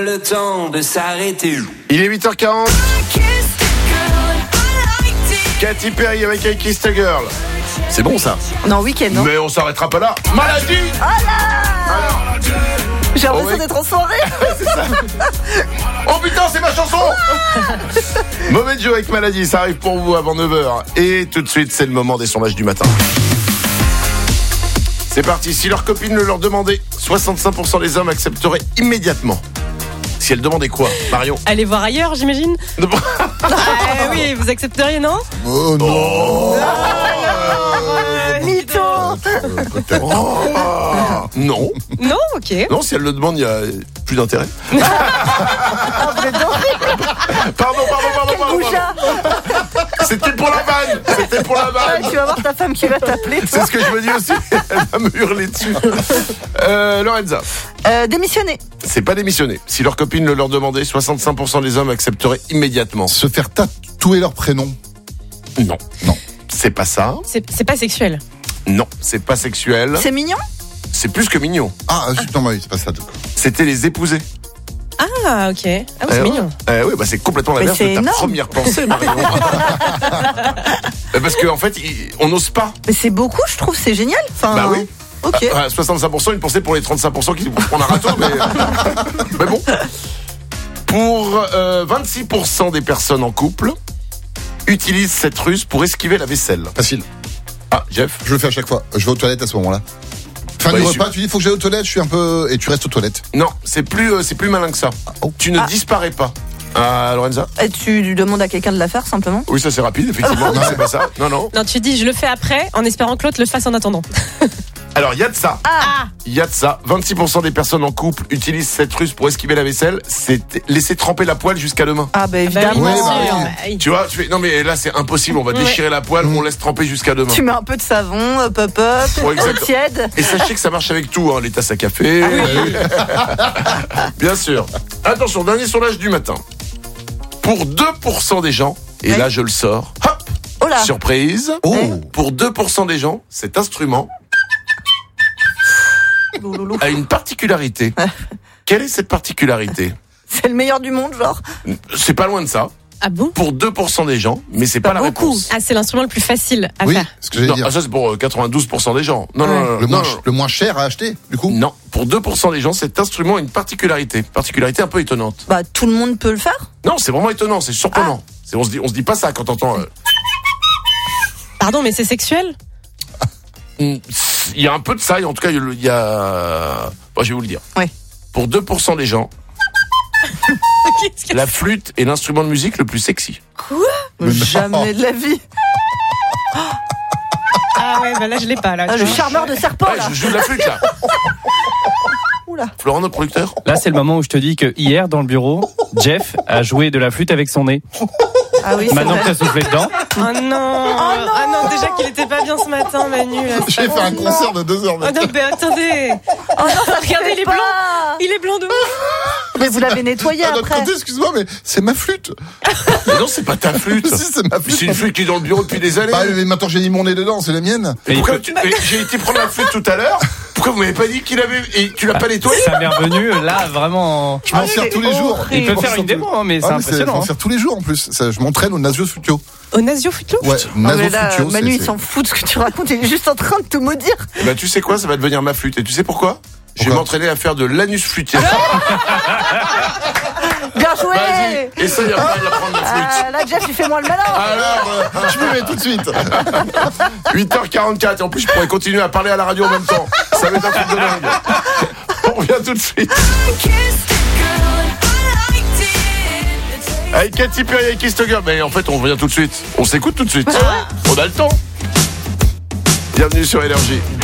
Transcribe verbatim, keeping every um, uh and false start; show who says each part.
Speaker 1: Le temps de s'arrêter.
Speaker 2: Il est huit heures quarante. Katy Perry avec I Kissed a Girl. C'est bon ça.
Speaker 3: On est en week-end, non?
Speaker 2: Mais on s'arrêtera pas là. Maladie.
Speaker 3: Oh là Alors, j'ai l'impression
Speaker 2: oh oui.
Speaker 3: d'être en soirée.
Speaker 2: C'est ça. Oh putain, c'est ma chanson. Mauvais Joe avec Maladie, ça arrive pour vous avant neuf heures. Et tout de suite, c'est le moment des sondages du matin. C'est parti, si leur copine le leur demandait, soixante-cinq pour cent des hommes accepteraient immédiatement. Si elle demandait quoi, Marion?
Speaker 4: Allez voir ailleurs, j'imagine. Ah oui, vous accepteriez, non?
Speaker 2: Oh non.
Speaker 3: Mytho.
Speaker 2: Oh, non.
Speaker 4: Non, ok.
Speaker 2: Non, si elle le demande, il y a plus d'intérêt.
Speaker 3: Ah, vous êtes horrible.
Speaker 2: Pardon, pardon, pardon, pardon,
Speaker 3: Boucha.
Speaker 2: pardon. C'était pour la vanne. C'était pour la
Speaker 3: Ah,
Speaker 2: vanne.
Speaker 3: tu vas voir ta femme qui va t'appeler, toi.
Speaker 2: C'est ce que je me dis aussi. Elle va me hurler dessus. Euh, Lorenza.
Speaker 3: Euh, démissionner.
Speaker 2: C'est pas démissionner. Si leur copine le leur demandait, soixante-cinq pour cent des hommes accepteraient immédiatement.
Speaker 5: Se faire tatouer leur prénom.
Speaker 2: Non.
Speaker 5: Non.
Speaker 2: C'est pas ça.
Speaker 4: C'est, c'est pas sexuel.
Speaker 2: Non, c'est pas sexuel.
Speaker 3: C'est mignon.
Speaker 2: C'est plus que mignon.
Speaker 5: Ah, non, bah oui, c'est pas ça, tout cas.
Speaker 2: C'était les épouser.
Speaker 4: Ah, ok. Ah oui, c'est
Speaker 2: Eh
Speaker 4: mignon.
Speaker 2: ouais. Eh oui, bah c'est complètement
Speaker 3: Mais
Speaker 2: l'inverse
Speaker 3: c'est
Speaker 2: de ta
Speaker 3: énorme.
Speaker 2: première pensée, Marion. Parce qu'en en fait, il- on n'ose pas.
Speaker 3: Mais c'est beaucoup, je trouve, c'est génial. Enfin,
Speaker 2: Bah oui.
Speaker 3: ok.
Speaker 2: Ah, soixante-cinq pour cent, une pensée pour les trente-cinq pour cent qui vont prendre un râteau, mais... mais bon. Pour euh, vingt-six pour cent des personnes en couple, utilisent cette ruse pour esquiver la vaisselle.
Speaker 5: Facile.
Speaker 2: Ah, Jeff?
Speaker 5: Je le fais à chaque fois. Je vais aux toilettes à ce moment-là. Fin
Speaker 2: Bah,
Speaker 5: du
Speaker 2: je
Speaker 5: repas,
Speaker 2: suis-
Speaker 5: tu dis, faut que j'aille aux toilettes, je suis un peu... Et tu restes aux toilettes.
Speaker 2: Non, c'est plus, euh, c'est plus malin que ça.
Speaker 5: Oh.
Speaker 2: Tu ne
Speaker 3: Ah.
Speaker 2: disparais pas. Ah, Lorenza?
Speaker 3: Et tu demandes à quelqu'un de la faire, simplement.
Speaker 2: Oui, ça c'est rapide, effectivement. Non, c'est pas ça. Non, non.
Speaker 4: Non, tu dis, je le fais après, en espérant que l'autre le fasse en attendant.
Speaker 2: Alors, il y a de ça.
Speaker 3: Ah,
Speaker 2: Il y a de ça. vingt-six pour cent des personnes en couple utilisent cette ruse pour esquiver la vaisselle. C'est laisser tremper la poêle jusqu'à demain.
Speaker 3: ah bah
Speaker 4: Ah bah oui,
Speaker 3: évidemment.
Speaker 5: Ouais,
Speaker 4: bien
Speaker 5: bah
Speaker 4: sûr.
Speaker 5: oui.
Speaker 4: Bah oui.
Speaker 2: Tu vois, tu fais, non mais là c'est impossible, on va
Speaker 4: Ouais.
Speaker 2: déchirer la poêle, on laisse tremper jusqu'à demain.
Speaker 3: Tu mets un peu de savon, hop hop hop,
Speaker 2: Ouais, exact.
Speaker 3: eau tiède.
Speaker 2: Et sachez que ça marche avec tout, hein, les tasses à café. Bien sûr. Attention, dernier sondage du matin. Pour deux pour cent des gens, et
Speaker 3: Ouais.
Speaker 2: là je le sors, hop,
Speaker 3: Oh là.
Speaker 2: surprise.
Speaker 5: Oh.
Speaker 2: Pour deux pour cent des gens, cet instrument
Speaker 3: Louloulou.
Speaker 2: a une particularité. Quelle est cette particularité?
Speaker 3: C'est le meilleur du monde, genre.
Speaker 2: C'est pas loin de ça.
Speaker 4: Ah bon?
Speaker 2: Pour deux pour cent des gens, mais c'est pas,
Speaker 3: Pas
Speaker 2: la
Speaker 3: beaucoup.
Speaker 2: réponse.
Speaker 4: Ah, c'est l'instrument le plus facile à
Speaker 5: Oui,
Speaker 4: faire.
Speaker 5: ce que j'allais
Speaker 2: Non,
Speaker 5: dire.
Speaker 2: ah, ça c'est pour euh, quatre-vingt-douze pour cent des gens. Non, non,
Speaker 3: Ouais.
Speaker 2: non,
Speaker 5: Le
Speaker 2: non,
Speaker 5: moins,
Speaker 2: non.
Speaker 5: le moins cher à acheter, du coup.
Speaker 2: Non, pour deux pour cent des gens, cet instrument a une particularité. Particularité un peu étonnante.
Speaker 3: Bah, tout le monde peut le faire.
Speaker 2: Non, c'est vraiment étonnant, c'est surprenant. C'est, on, se dit, on se dit pas ça quand t'entends... euh,
Speaker 4: Pardon, mais c'est sexuel?
Speaker 2: Il y a un peu de ça, et en tout cas, il y a... il y a- Bon, je vais vous le dire.
Speaker 3: Ouais.
Speaker 2: Pour deux pour cent des gens,
Speaker 4: Qu'est-ce que-
Speaker 2: la flûte est l'instrument de musique le plus sexy.
Speaker 5: Mais non.
Speaker 3: Jamais de la vie.
Speaker 4: Ah ouais, bah là, je l'ai pas, là.
Speaker 3: Ah, le charmeur de serpent,
Speaker 2: Ouais,
Speaker 3: là.
Speaker 2: je joue de la flûte, là.
Speaker 3: Oula.
Speaker 2: Florent, notre producteur.
Speaker 6: Là, c'est le moment où je te dis que hier, dans le bureau, Jeff a joué de la flûte avec son nez.
Speaker 3: Ah oui, c'est
Speaker 6: Maintenant que
Speaker 3: vrai.
Speaker 6: t'as soufflé dedans,
Speaker 4: Oh non! Ah non, déjà qu'il était pas bien ce matin, Manu. Là.
Speaker 5: Je vais faire un concert de deux heures.
Speaker 4: Oh non, mais attendez!
Speaker 3: Oh non, ça
Speaker 4: Regardez, il est
Speaker 3: pas.
Speaker 4: blanc! Il est blanc de ouf!
Speaker 3: Mais vous l'avez nettoyé
Speaker 5: Ah, d'un
Speaker 3: après.
Speaker 5: côté, excuse-moi, mais c'est ma flûte.
Speaker 2: Mais non, c'est pas ta flûte.
Speaker 5: Si, c'est ma flûte.
Speaker 2: C'est une flûte qui est dans le bureau depuis des années.
Speaker 5: Bah, mais maintenant j'ai mis mon nez dedans, c'est la mienne.
Speaker 2: Mais
Speaker 6: Et
Speaker 2: pourquoi
Speaker 6: il
Speaker 2: tu- mais j'ai été prendre la flûte tout à l'heure. Pourquoi vous m'avez pas dit qu'il avait... Et tu l'as pas nettoyé?
Speaker 6: ça m'est revenu là vraiment.
Speaker 5: Je m'en
Speaker 3: Ah,
Speaker 5: sers
Speaker 3: c'est
Speaker 5: tous les jours.
Speaker 3: horrible.
Speaker 6: Il peut
Speaker 5: Je m'en
Speaker 6: faire
Speaker 5: sers
Speaker 6: une
Speaker 5: tous-
Speaker 6: démo, hein, mais c'est
Speaker 5: Ah, mais Je
Speaker 6: impressionnant.
Speaker 5: m'en
Speaker 6: hein.
Speaker 5: sers tous les jours en plus. Ça, je m'entraîne au Nasio Futio.
Speaker 4: Au Nasio Futlo?
Speaker 5: Ouais,
Speaker 3: Ah, mais
Speaker 5: Nasio
Speaker 3: là,
Speaker 5: Futio.
Speaker 3: Manu,
Speaker 5: c'est-
Speaker 3: il s'en fout de ce que tu racontes. Il est juste en train de tout maudire.
Speaker 2: Eh ben, tu sais quoi, ça va devenir ma flûte. Et tu sais pourquoi? Je vais
Speaker 5: Pourquoi
Speaker 2: m'entraîner à faire de l'anus flûtier.
Speaker 3: Bien joué.
Speaker 2: Vas-y, essaye après d'apprendre la flûte.
Speaker 3: Ah, là, Jeff, il fait moins le malin.
Speaker 2: Alors, euh,
Speaker 5: Je me mets tout de suite.
Speaker 2: huit heures quarante-quatre. Et en plus, je pourrais continuer à parler à la radio en même temps. Ça va être un truc de dingue. On revient tout de suite. Avec Katy Perry et Kissed a Girl. Mais en fait, on revient tout de suite. On s'écoute tout de suite. On a le temps. Bienvenue sur Énergie.